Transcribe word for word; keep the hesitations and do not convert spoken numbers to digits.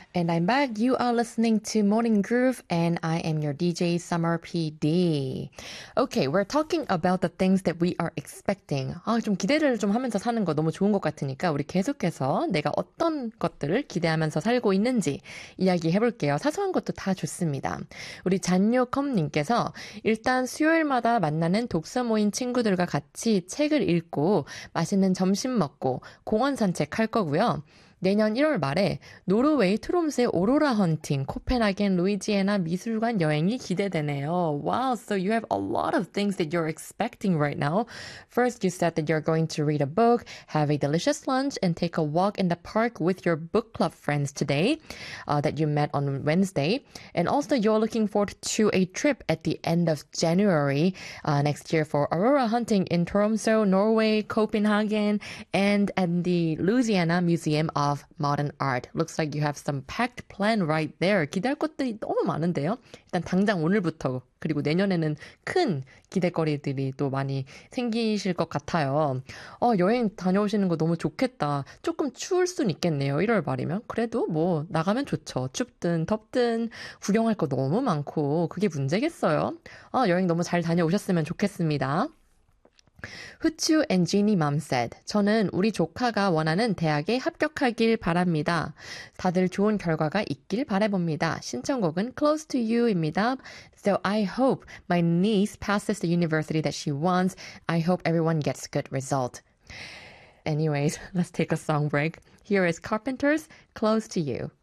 And I'm back. You are listening to Morning Groove, and I am your D J, Summer P D. Okay, we're talking about the things that we are expecting. 아, 좀 기대를 좀 하면서 사는 거 너무 좋은 것 같으니까 우리 계속해서 내가 어떤 것들을 기대하면서 살고 있는지 이야기해볼게요. 사소한 것도 다 좋습니다. 우리 잔요컴님께서 일단 수요일마다 만나는 독서 모임 친구들과 같이 책을 읽고 맛있는 점심 먹고 공원 산책할 거고요. 내년 일월 말에 노르웨이 트롬스의 오로라 헌팅, 코펜하겐, 루이지애나 미술관 여행이 기대되네요. Wow, so you have a lot of things that you're expecting right now. First, you said that you're going to read a book, have a delicious lunch, and take a walk in the park with your book club friends today uh, that you met on Wednesday. And also, you're looking forward to a trip at the end of January uh, next year for aurora hunting in Tromsø, Norway, Copenhagen, and at the Louisiana Museum of of modern art. Looks like you have some packed plan right there. 기대할 것들이 너무 많은데요. 일단 당장 오늘부터 그리고 내년에는 큰 기대거리들이 또 많이 생기실 것 같아요. 어, 여행 다녀오시는 거 너무 좋겠다. 조금 추울 순 있겠네요. 일월 말이면. 그래도 뭐 나가면 좋죠. 춥든 덥든 구경할 거 너무 많고 그게 문제겠어요. 아, 여행 너무 잘 다녀오셨으면 좋겠습니다. 후추 and Genie Mom said, 저는 우리 조카가 원하는 대학에 합격하길 바랍니다. 다들 좋은 결과가 있길 바라봅니다. 신청곡은 Close to You입니다. So I hope my niece passes the university that she wants. I hope everyone gets good result. Anyways, let's take a song break. Here is Carpenters, Close to You.